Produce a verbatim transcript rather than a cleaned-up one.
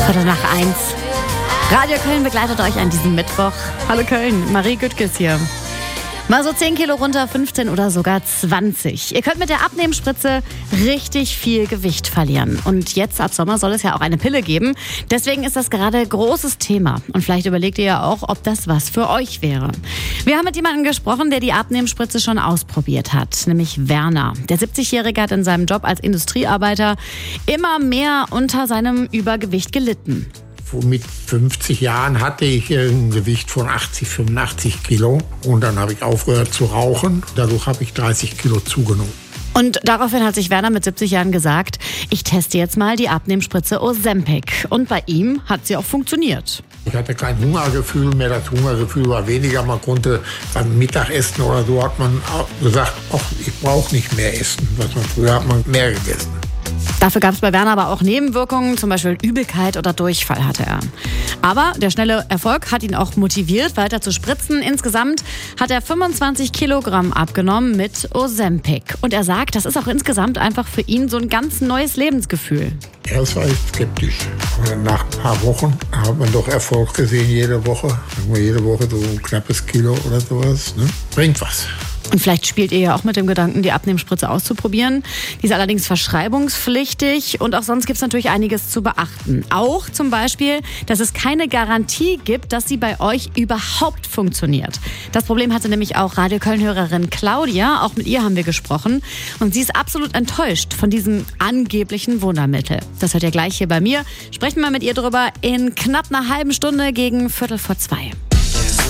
Viertel nach eins. Radio Köln begleitet euch an diesem Mittwoch. Hallo Köln, Marie Güttges hier. Mal so zehn Kilo runter, fünfzehn oder sogar zwanzig. Ihr könnt mit der Abnehmspritze richtig viel Gewicht verlieren. Und jetzt ab Sommer soll es ja auch eine Pille geben. Deswegen ist das gerade großes Thema. Und vielleicht überlegt ihr ja auch, ob das was für euch wäre. Wir haben mit jemandem gesprochen, der die Abnehmspritze schon ausprobiert hat. Nämlich Werner. Der siebzigjährige hat in seinem Job als Industriearbeiter immer mehr unter seinem Übergewicht gelitten. Mit fünfzig Jahren hatte ich ein Gewicht von achtzig, fünfundachtzig Kilo. Und dann habe ich aufgehört zu rauchen. Dadurch habe ich dreißig Kilo zugenommen. Und daraufhin hat sich Werner mit siebzig Jahren gesagt, ich teste jetzt mal die Abnehmspritze Ozempic. Und bei ihm hat sie auch funktioniert. Ich hatte kein Hungergefühl mehr. Das Hungergefühl war weniger. Man konnte beim Mittagessen oder so hat man gesagt, ach, ich brauche nicht mehr essen. Was man, früher hat man mehr gegessen. Dafür gab es bei Werner aber auch Nebenwirkungen, zum Beispiel Übelkeit oder Durchfall hatte er. Aber der schnelle Erfolg hat ihn auch motiviert, weiter zu spritzen. Insgesamt hat er fünfundzwanzig Kilogramm abgenommen mit Ozempic. Und er sagt, das ist auch insgesamt einfach für ihn so ein ganz neues Lebensgefühl. Erst war ich skeptisch. Aber nach ein paar Wochen hat man doch Erfolg gesehen, jede Woche. Jede Woche so ein knappes Kilo oder sowas. Ne? Bringt was. Und vielleicht spielt ihr ja auch mit dem Gedanken, die Abnehmspritze auszuprobieren. Die ist allerdings verschreibungspflichtig und auch sonst gibt es natürlich einiges zu beachten. Auch zum Beispiel, dass es keine Garantie gibt, dass sie bei euch überhaupt funktioniert. Das Problem hatte nämlich auch Radio Köln-Hörerin Claudia. Auch mit ihr haben wir gesprochen. Und sie ist absolut enttäuscht von diesem angeblichen Wundermittel. Das hört ihr gleich hier bei mir. Sprechen wir mit ihr drüber in knapp einer halben Stunde gegen Viertel vor zwei.